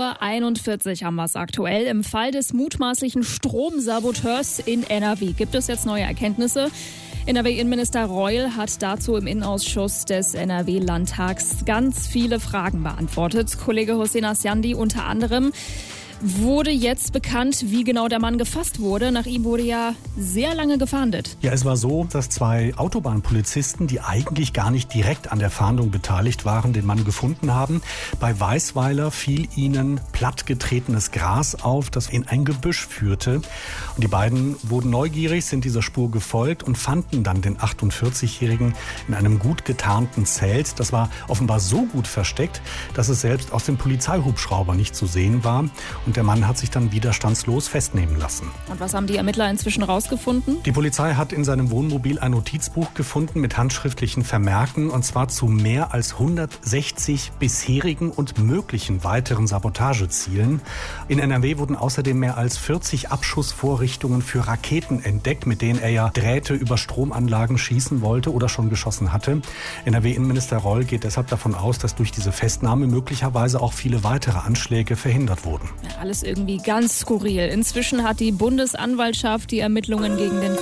41 haben wir es aktuell. Im Fall des mutmaßlichen Stromsaboteurs in NRW gibt es jetzt neue Erkenntnisse. NRW-Innenminister Reul hat dazu im Innenausschuss des NRW-Landtags ganz viele Fragen beantwortet. Kollege Hossein Asjandi unter anderem. Wurde jetzt bekannt, wie genau der Mann gefasst wurde. Nach ihm wurde ja sehr lange gefahndet. Ja, es war so, dass 2 Autobahnpolizisten, die eigentlich gar nicht direkt an der Fahndung beteiligt waren, den Mann gefunden haben. Bei Weißweiler fiel ihnen plattgetretenes Gras auf, das in ein Gebüsch führte. Und die beiden wurden neugierig, sind dieser Spur gefolgt und fanden dann den 48-Jährigen in einem gut getarnten Zelt. Das war offenbar so gut versteckt, dass es selbst aus dem Polizeihubschrauber nicht zu sehen war. Und der Mann hat sich dann widerstandslos festnehmen lassen. Und was haben die Ermittler inzwischen rausgefunden? Die Polizei hat in seinem Wohnmobil ein Notizbuch gefunden mit handschriftlichen Vermerken, und zwar zu mehr als 160 bisherigen und möglichen weiteren Sabotagezielen. In NRW wurden außerdem mehr als 40 Abschussvorrichtungen für Raketen entdeckt, mit denen er ja Drähte über Stromanlagen schießen wollte oder schon geschossen hatte. NRW-Innenminister Reul geht deshalb davon aus, dass durch diese Festnahme möglicherweise auch viele weitere Anschläge verhindert wurden. Ja, alles irgendwie ganz skurril. Inzwischen hat die Bundesanwaltschaft die Ermittlungen gegen den